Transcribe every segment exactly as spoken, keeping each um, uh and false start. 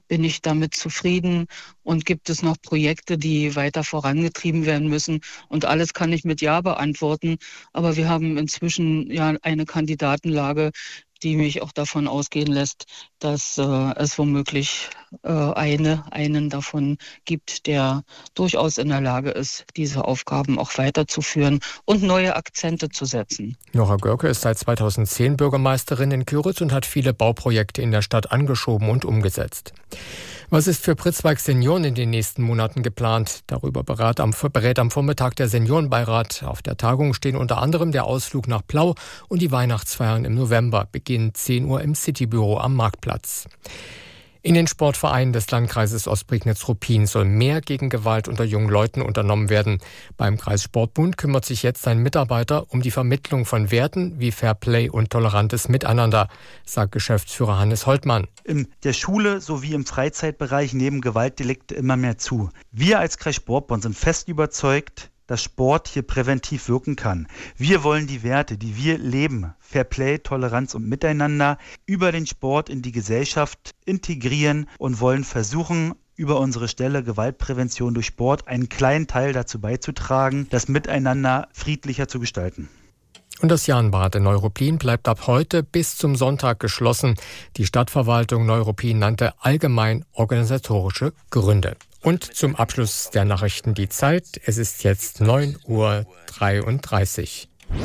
bin ich damit zufrieden und gibt es noch Projekte, die weiter vorangetrieben werden müssen? Und alles kann ich mit Ja beantworten. Aber wir haben inzwischen ja eine Kandidatenlage, die mich auch davon ausgehen lässt, dass äh, es womöglich äh, eine, einen davon gibt, der durchaus in der Lage ist, diese Aufgaben auch weiterzuführen und neue Akzente zu setzen. Nora Görke ist seit zweitausendzehn Bürgermeisterin in Kyritz und hat viele Bauprojekte in der Stadt angeschoben und umgesetzt. Was ist für Pritzwalk Senioren in den nächsten Monaten geplant? Darüber berät am, berät am Vormittag der Seniorenbeirat. Auf der Tagung stehen unter anderem der Ausflug nach Plau und die Weihnachtsfeiern im November, Beginn zehn Uhr im Citybüro am Marktplatz. In den Sportvereinen des Landkreises Ostprignitz-Ruppin soll mehr gegen Gewalt unter jungen Leuten unternommen werden. Beim Kreissportbund kümmert sich jetzt ein Mitarbeiter um die Vermittlung von Werten wie Fairplay und tolerantes Miteinander, sagt Geschäftsführer Hannes Holtmann. In der Schule sowie im Freizeitbereich nehmen Gewaltdelikte immer mehr zu. Wir als Kreissportbund sind fest überzeugt, dass Sport hier präventiv wirken kann. Wir wollen die Werte, die wir leben, Fairplay, Toleranz und Miteinander, über den Sport in die Gesellschaft integrieren und wollen versuchen, über unsere Stelle Gewaltprävention durch Sport einen kleinen Teil dazu beizutragen, das Miteinander friedlicher zu gestalten. Und das Jahnbad in Neuruppin bleibt ab heute bis zum Sonntag geschlossen. Die Stadtverwaltung Neuruppin nannte allgemein organisatorische Gründe. Und zum Abschluss der Nachrichten die Zeit. Es ist jetzt neun Uhr dreiunddreißig.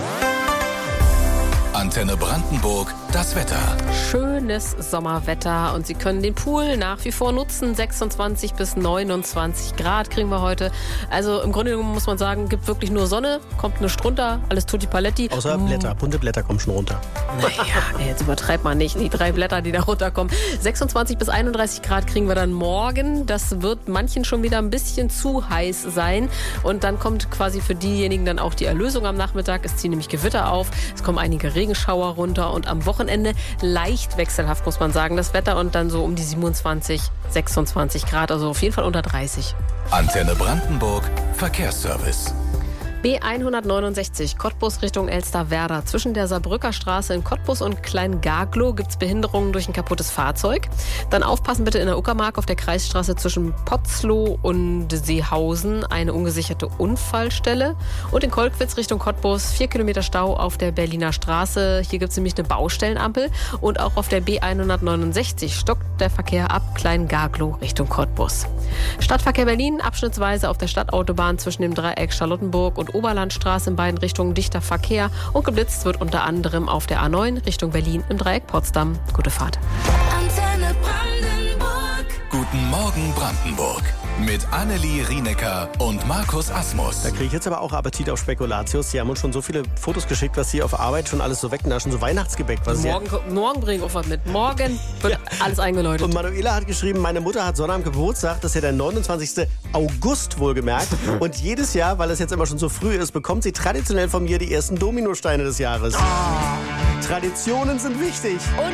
Antenne Brandenburg, das Wetter. Schönes Sommerwetter und Sie können den Pool nach wie vor nutzen. sechsundzwanzig bis neunundzwanzig Grad kriegen wir heute. Also im Grunde genommen muss man sagen, gibt wirklich nur Sonne, kommt nichts runter, alles tutti paletti. Außer Blätter, bunte Blätter kommen schon runter. Naja, jetzt übertreibt man nicht, die drei Blätter, die da runterkommen. sechsundzwanzig bis einunddreißig Grad kriegen wir dann morgen. Das wird manchen schon wieder ein bisschen zu heiß sein. Und dann kommt quasi für diejenigen dann auch die Erlösung am Nachmittag. Es ziehen nämlich Gewitter auf, es kommen einige Regenschauer runter und am Wochenende leicht wechselhaft, muss man sagen, das Wetter und dann so um die siebenundzwanzig, sechsundzwanzig Grad, also auf jeden Fall unter dreißig. Antenne Brandenburg, Verkehrsservice. B hundertneunundsechzig Cottbus Richtung Elsterwerda. Zwischen der Saarbrücker Straße in Cottbus und Klein-Gaglow gibt es Behinderungen durch ein kaputtes Fahrzeug. Dann aufpassen bitte in der Uckermark auf der Kreisstraße zwischen Potzlow und Seehausen. Eine ungesicherte Unfallstelle. Und in Kolkwitz Richtung Cottbus vier Kilometer Stau auf der Berliner Straße. Hier gibt es nämlich eine Baustellenampel. Und auch auf der B hundertneunundsechzig stockt der Verkehr ab Klein-Gaglow Richtung Cottbus. Stadtverkehr Berlin abschnittsweise auf der Stadtautobahn zwischen dem Dreieck Charlottenburg und Oberlandstraße in beiden Richtungen dichter Verkehr und geblitzt wird unter anderem auf der A neun Richtung Berlin im Dreieck Potsdam. Gute Fahrt. Antenne Brandenburg. Guten Morgen Brandenburg. Mit Annelie Rienecker und Markus Asmus. Da kriege ich jetzt aber auch Appetit auf Spekulatius. Sie haben uns schon so viele Fotos geschickt, was Sie auf Arbeit schon alles so wegnaschen. So Weihnachtsgebäck. Was morgen, morgen bringe ich auch was mit. Morgen wird ja alles eingeläutet. Und Manuela hat geschrieben, meine Mutter hat Sonnabend Geburtstag. Das ist ja der neunundzwanzigsten August wohlgemerkt. Und jedes Jahr, weil es jetzt immer schon so früh ist, bekommt sie traditionell von mir die ersten Dominosteine des Jahres. Oh. Traditionen sind wichtig. Und